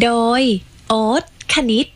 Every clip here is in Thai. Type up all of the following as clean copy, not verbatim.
โดยโอ๊ตคณิต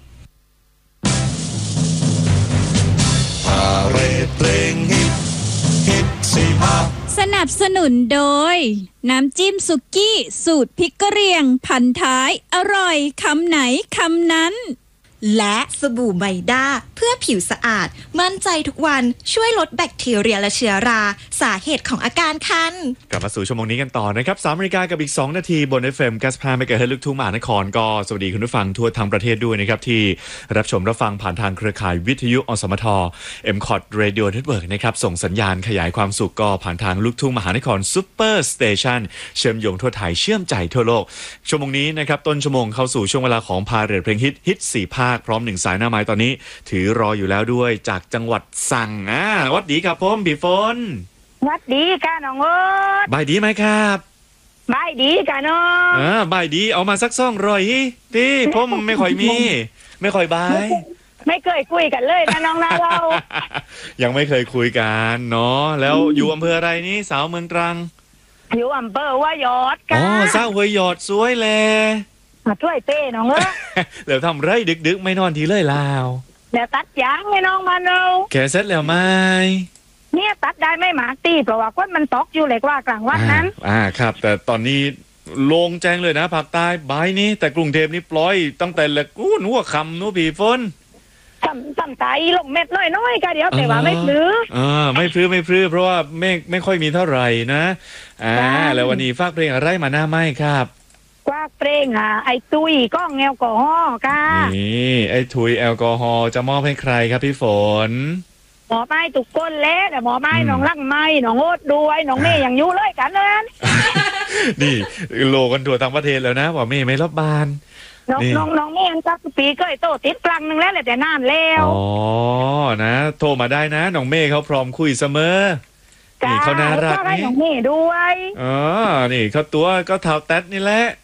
พาเรดเพลงฮิตสี่ภาคสนับสนุนโดยน้ำจิ้มสุกี้สูตรพริกกะเหรี่ยงพันท้ายอร่อยคำไหนคำนั้นและสบู่ไมด้าเพื่อผิวสะอาดมั่นใจทุกวันช่วยลดแบคทีเรียและเชื้อราสาเหตุของอาการคันกลับมาสู่ชั่วโมงนี้กันต่อนะครับ3 นาฬิกากับอีก2 นาทีบน FM 95 MHz ลูกทุ่งมหานครก็สวัสดีคุณผู้ฟังทั่วทั้งประเทศด้วยนะครับที่รับชมรับฟังผ่านทางเครือข่ายวิทยุอสมท MCOT Radio Network นะครับส่งสัญญาณขยายความสุขก็ผ่านทางลูกทุ่งมหานครซุปเปอร์สเตชันเชื่อมโยงทั่วไทยเชื่อมใจทั่วโลกชั่วโมงนี้นะครับต้นชั่วโมงเข้าสู่ช่วงเวลาของพาเรดเพลงฮิต4 ภาคพร้อม1สายหน้าไม้ตอนนี้ถือรออยู่แล้วด้วยจากจังหวัดสั่งวัดดีครับผมพี่ฝนวัดดีค่ะน้องโอ๊ตบายดีไหมครับบายดีค่ะน้องบายดีเอามาสัก200ที่ผมไม่ค่อยมีไม่ค่อยบายไม่เคยคุยกันเลยนะน้องนะเรายังไม่เคยคุยกันเนาะแล้วอยู่อำเภออะไรนี่สาวเมืองตรังอยู่อำเภอว่ายอดค่ะสาวห้วยยอดสวยเลยมาช่วยเต้น้องแล้วทำไรดึกๆไม่นอนทีเลยลาวแล้วตัดยางให้น้องมาเราแกเสร็จแล้วไหมเนี่ยตัดได้ไม่หมาตีเพราะว่าก้นมันตกอยู่เลยว่ากลางวันนั้นครับแต่ตอนนี้โล่งแจ้งเลยนะภาคใต้บายนี้แต่กรุงเทพนี่ปล่อยตั้งแต่ละกู้นหัวค่ำนู้พี่ฝนตั้งใจลงเม็ดน้อยๆก็เดี๋ยวแต่ว่าไม่พลื้ไม่พลื้เพราะว่าไม่ค่อยมีเท่าไหร่นะแล้ววันนี้ฝากเพลงอะไรมาหน้าไม้ครับกว่าเพลงไอ้ตุยก้องแอลกอฮอล์ค่ะนี่ไอ้ถุยแอลกอฮอล์จะมอบให้ใครครับพี่ฝนหมอไม้ตุกก้นเละแต่หมอไม้น้องรักไม้น้องโอ๊ตด้วยน้องเมย์อย่างยู่เลยกันนั้นนี่โลกันทั่วทั้งประเทศแล้วนะว่าเมย์ไม่รับบานน้องเมย์อันจักปีก็ไอ้โตติดกลางนึงแล้วแต่นานแล้วนะโทรมาได้นะน้องเมย์เขาพร้อมคุยเสมอนี่เขาน่ารักนี่น้องเมย์ด้วยนี่เขาตัวก็เท้าแต๊ดนี่แหละ